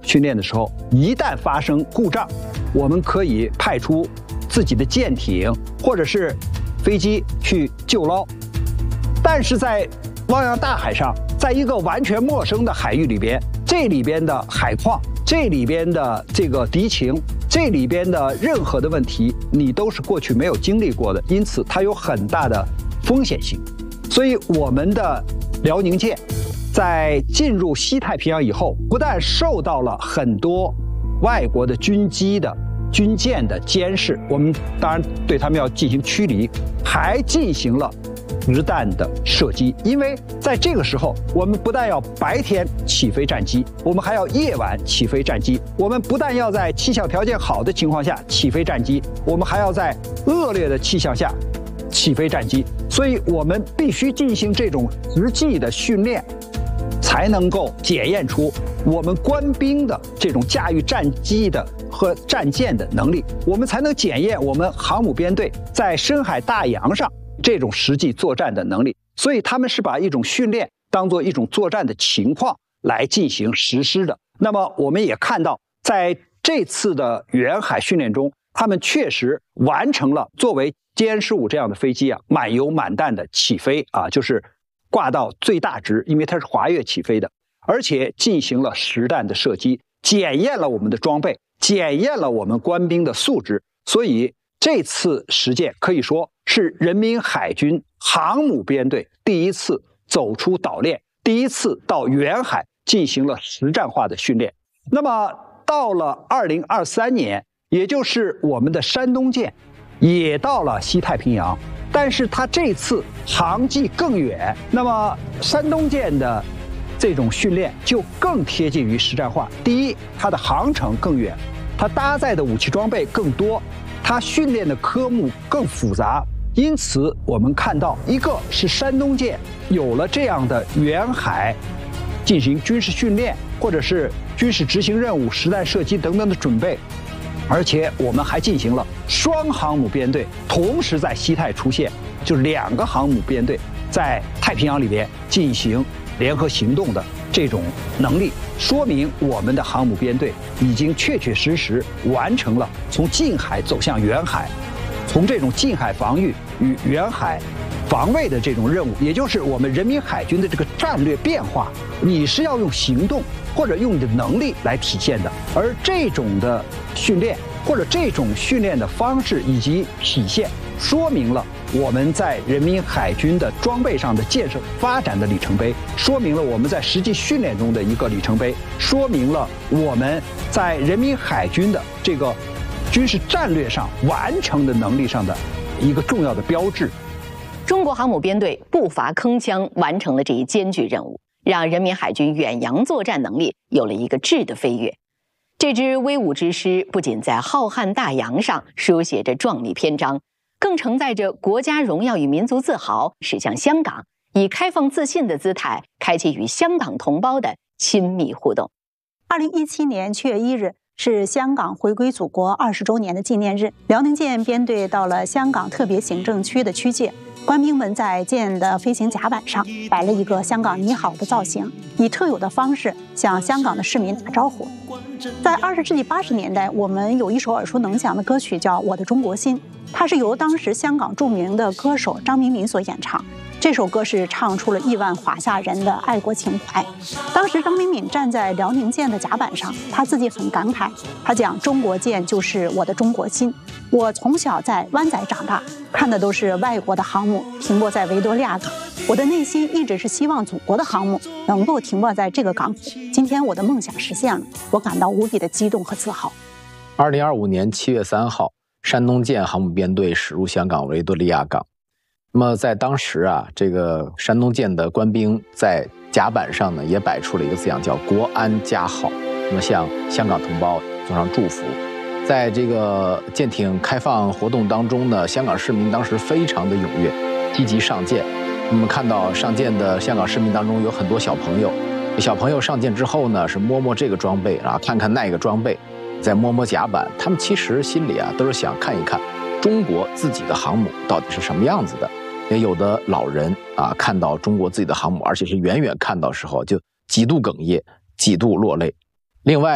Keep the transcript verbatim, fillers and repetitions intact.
训练的时候，一旦发生故障，我们可以派出自己的舰艇或者是飞机去救捞。但是在汪洋大海上，在一个完全陌生的海域里边，这里边的海况，这里边的这个敌情，这里边的任何的问题，你都是过去没有经历过的，因此它有很大的风险性。所以我们的辽宁舰在进入西太平洋以后，不但受到了很多外国的军机的军舰的监视，我们当然对他们要进行驱离，还进行了实弹的射击。因为在这个时候，我们不但要白天起飞战机，我们还要夜晚起飞战机。我们不但要在气象条件好的情况下起飞战机，我们还要在恶劣的气象下起飞战机。所以我们必须进行这种实际的训练，才能够检验出我们官兵的这种驾驭战机的和战舰的能力，我们才能检验我们航母编队在深海大洋上这种实际作战的能力。所以他们是把一种训练当作一种作战的情况来进行实施的。那么我们也看到，在这次的远海训练中，他们确实完成了作为歼十五这样的飞机啊满油满弹的起飞啊，就是挂到最大值，因为它是滑跃起飞的，而且进行了实弹的射击，检验了我们的装备，检验了我们官兵的素质。所以这次实践可以说是人民海军航母编队第一次走出岛链，第一次到远海进行了实战化的训练。那么到了二零二三年，也就是我们的山东舰也到了西太平洋，但是它这次航迹更远，那么山东舰的这种训练就更贴近于实战化。第一，它的航程更远，它搭载的武器装备更多，它训练的科目更复杂。因此我们看到，一个是山东舰有了这样的远海进行军事训练，或者是军事执行任务、实弹射击等等的准备，而且我们还进行了双航母编队同时在西太出现，就是两个航母编队在太平洋里边进行联合行动的这种能力，说明我们的航母编队已经确确实实完成了从近海走向远海，从这种近海防御与远海防卫的这种任务，也就是我们人民海军的这个战略变化，你是要用行动或者用你的能力来体现的。而这种的训练或者这种训练的方式以及体现，说明了我们在人民海军的装备上的建设发展的里程碑，说明了我们在实际训练中的一个里程碑，说明了我们在人民海军的这个军事战略上完成的能力上的一个重要的标志。 中国航母编队不乏铿锵完成了这一艰巨任务，让人民海军远洋作战能力有了一个质的飞跃。这支威武之师不仅在浩瀚大洋上书写着壮丽篇章，更承载着国家荣耀与民族自豪，驶向香港，以开放自信的姿态开启与香港同胞的亲密互动。 二零一七年七月一日是香港回归祖国二十周年的纪念日，辽宁舰编队到了香港特别行政区的区界，官兵们在舰的飞行甲板上摆了一个香港你好的造型，以特有的方式向香港的市民打招呼。在二十世纪八十年代，我们有一首耳熟能详的歌曲叫《我的中国心》，它是由当时香港著名的歌手张明敏所演唱。这首歌是唱出了亿万华夏人的爱国情怀。当时张明敏站在辽宁舰的甲板上，他自己很感慨，他讲中国舰就是我的中国心。我从小在湾仔长大，看的都是外国的航母停泊在维多利亚港，我的内心一直是希望祖国的航母能够停泊在这个港口。今天我的梦想实现了，我感到无比的激动和自豪。 二零二五年七月三号，山东舰航母编队驶入香港维多利亚港。那么在当时啊，这个山东舰的官兵在甲板上呢，也摆出了一个字样，叫国安家好，那么向香港同胞送上祝福。在这个舰艇开放活动当中呢，香港市民当时非常的踊跃，积极上舰。我们看到上舰的香港市民当中有很多小朋友，小朋友上舰之后呢，是摸摸这个装备啊，看看那个装备，再摸摸甲板，他们其实心里啊都是想看一看中国自己的航母到底是什么样子的。也有的老人啊，看到中国自己的航母，而且是远远看到时候就几度哽咽，几度落泪。另外